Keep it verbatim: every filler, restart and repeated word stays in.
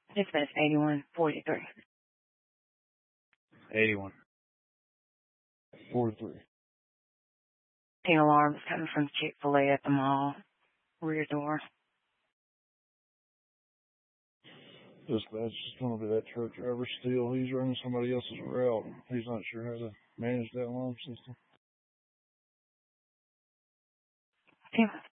Dispatch eighty-one forty-three. eighty-one forty-three. Teen alarm is coming from Chick-fil-A at the mall. Rear door. Dispatch is going to be that truck driver still. He's running somebody else's route. He's not sure how to manage that alarm system. Team